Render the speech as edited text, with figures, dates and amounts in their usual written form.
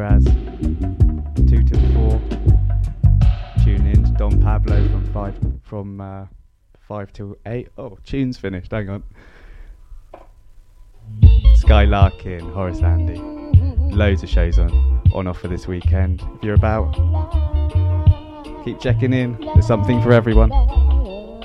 Ramirez, 2 till 4. Tune in to Don Pablo from 5 till 8. Oh, tune's finished, hang on. Sky Larkin, Horace Andy. Loads of shows on offer this weekend. If you're about, keep checking in. There's something for everyone.